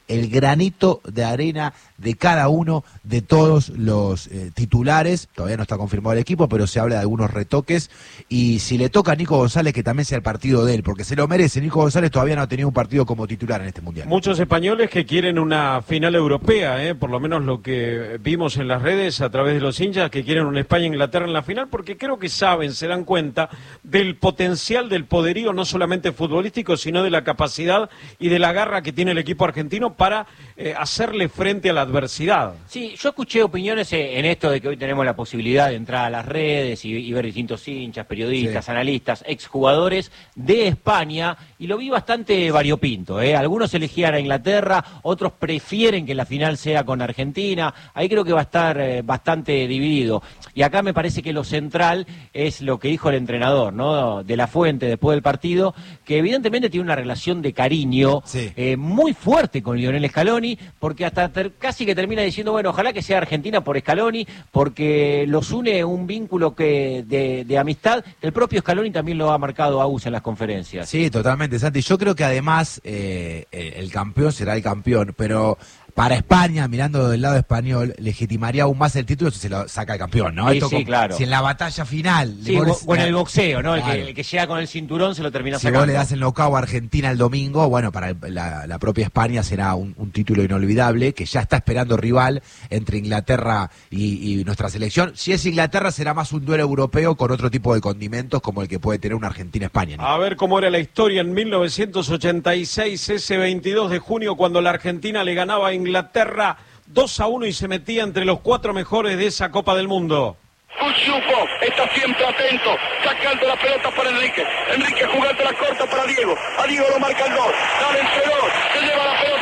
el granito de arena de cada uno de todos los titulares. Todavía no está confirmado el equipo, pero se habla de algunos retoques, y si le toca a Nico González, que también sea el partido de él, porque se lo merece. Nico González todavía no ha tenido un partido como titular en este Mundial. Muchos españoles que quieren una final europea, por lo menos lo que vimos en las redes a través de los hinchas, que quieren una España-Inglaterra en la final, porque creo que saben, se dan cuenta del potencial, del poderío, no solamente futbolístico, sino de la capacidad y de la garra que tiene el equipo argentino para hacerle frente a la adversidad. Sí, yo escuché opiniones en esto de que hoy tenemos la posibilidad de entrar a las redes y ver distintos hinchas, periodistas, analistas, exjugadores de España, y lo vi bastante variopinto. Algunos elegían a Inglaterra, otros prefieren que la final sea con Argentina. Ahí creo que va a estar bastante dividido. Y acá me parece que lo central es lo que dijo el entrenador, ¿no? De la Fuente después del partido, que evidentemente tiene una relación de cariño muy fuerte con Lionel Scaloni, porque hasta casi que termina diciendo, bueno, ojalá que sea Argentina por Scaloni, porque los une un vínculo de amistad. El propio Scaloni también lo ha marcado a USA en las conferencias. Sí, totalmente, Santi. Yo creo que además el campeón será el campeón, pero para España, mirando del lado español, legitimaría aún más el título si se lo saca el campeón, ¿no? Sí, sí, claro. Si en la batalla final... Sí, o en el boxeo, ¿no? Claro. El que llega con el cinturón se lo termina sacando. Si vos le das el knockout a Argentina el domingo, bueno, para la propia España será un título inolvidable, que ya está esperando rival entre Inglaterra y nuestra selección. Si es Inglaterra, será más un duelo europeo con otro tipo de condimentos, como el que puede tener una Argentina-España, ¿no? A ver cómo era la historia en 1986, ese 22 de junio, cuando la Argentina le ganaba a Inglaterra 2-1 y se metía entre los 4 mejores de esa Copa del Mundo. Cuchufo está siempre atento, sacando la pelota para Enrique. Enrique jugando la corta para Diego. A Diego lo marca el gol. Dale el 2, se lleva la pelota.